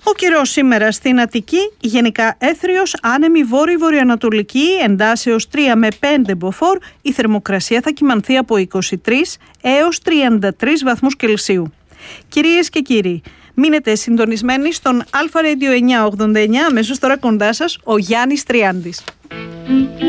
Ο καιρός σήμερα στην Αττική, γενικά έθριος, άνεμη βόρειο-βορειοανατολική, εντάσεως 3 με 5 μποφόρ, η θερμοκρασία θα κυμανθεί από 23 έως 33 βαθμούς Κελσίου. Κυρίες και κύριοι, μείνετε συντονισμένοι στον Αλφα Radio 989, αμέσως τώρα κοντά σας ο Γιάννης Τριάντης.